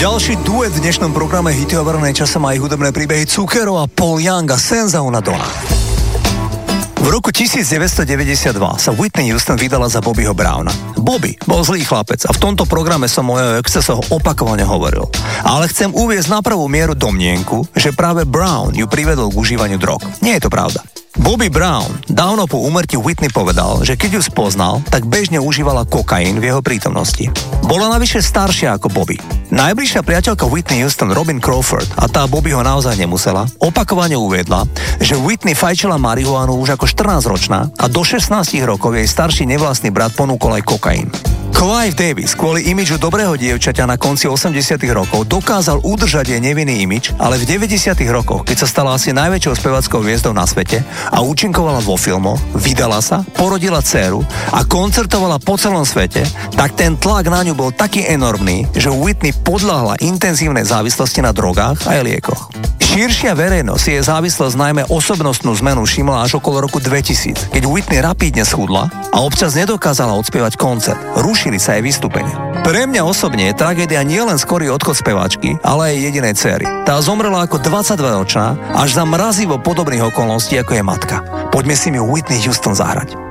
Ďalší duet v dnešnom programe Hity overenej časom aj hudobné príbehy Zucchero a Paul Young a Senza una donna. V roku 1992 sa Whitney Houston vydala za Bobbyho Browna. Bobby bol zlý chlapec a v tomto programe som o jeho excesoch opakovane hovoril. Ale chcem uviesť na prvú mieru domnienku, že práve Brown ju privedol k užívaniu drog. Nie je to pravda. Bobby Brown dávno po úmrtí Whitney povedal, že keď ju spoznal, tak bežne užívala kokain v jeho prítomnosti. Bola navyše staršia ako Bobby. Najbližšia priateľka Whitney Houston, Robin Crawford, a tá Bobby ho naozaj nemusela, opakovane uviedla, že Whitney fajčila marihuanu už ako 14-ročná a do 16 rokov jej starší nevlastný brat ponúkol aj kokain. Clive Davis kvôli imidžu dobrého dievčaťa na konci 80 rokov dokázal udržať jej nevinný imidž, ale v 90 rokoch, keď sa stala asi najväčšou spevackou hviezdou na svete a účinkovala vo filmoch, vydala sa, porodila dcéru a koncertovala po celom svete, tak ten tlak na ňu bol taký enormný, že Whitney podľahla intenzívnej závislosti na drogách a liekoch. Širšia verejnosť si jej závislosť najmä osobnostnú zmenu všimla až okolo roku 2000, keď Whitney rapídne schudla a občas nedokázala odspievať koncert. Rušili sa jej vystúpenia. Pre mňa osobne je tragédia nielen skorý odchod speváčky, ale aj jedinej dcery. Tá zomrela ako 22-ročná až za mrazivo podobných okolností ako je matka. Poďme si mi Whitney Houston zahrať.